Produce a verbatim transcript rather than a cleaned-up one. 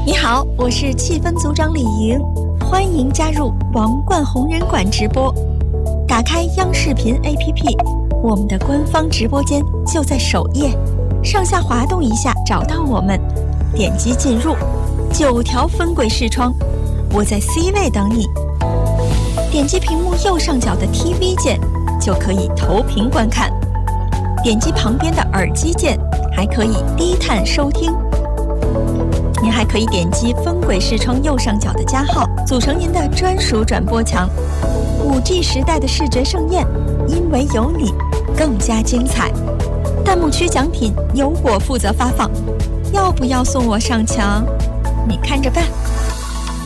你好，我是气氛组长李莹，欢迎加入王冠红人馆直播。打开央视频 A P P， 我们的官方直播间就在首页，上下滑动一下找到我们，点击进入，九条分轨视窗，我在 C 位等你。点击屏幕右上角的 T V 键，就可以投屏观看。点击旁边的耳机键，还可以低碳收听。您还可以点击分轨视窗右上角的加号，组成您的专属转播墙。五 G 时代的视觉盛宴，因为有你，更加精彩。弹幕区奖品由我负责发放，要不要送我上墙？你看着办。